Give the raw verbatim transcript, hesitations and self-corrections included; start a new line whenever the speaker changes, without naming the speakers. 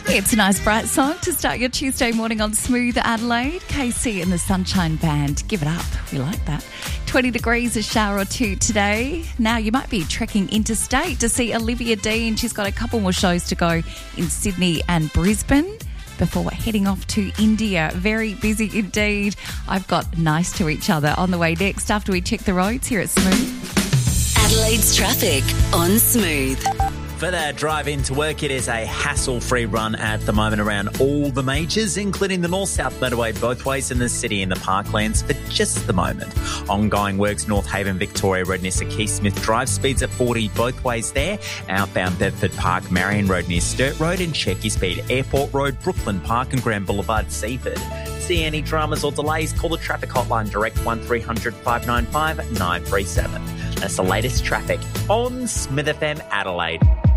It's a nice bright song to start your Tuesday morning on Smooth Adelaide. K C and the Sunshine Band. Give it up. We like that. twenty degrees, a shower or two today. Now, you might be trekking interstate to see Olivia Dean. She's got a couple more shows to go in Sydney and Brisbane before we're heading off to India. Very busy indeed. I've got Nice to Each Other on the way next after we check the roads here at Smooth.
Adelaide's traffic on Smooth.
For that drive into work, it is a hassle-free run at the moment around all the majors, including the north-south motorway both ways in the city and the parklands for just the moment. Ongoing works, North Haven, Victoria Road near Sir Keith Smith Drive, speeds at forty both ways there. Outbound Bedford Park, Marion Road near Sturt Road, and check your speed. Airport Road, Brooklyn Park and Grand Boulevard, Seaford. See any dramas or delays, call the traffic hotline direct one three hundred five nine five nine three seven. That's the latest traffic on Smith F M Adelaide.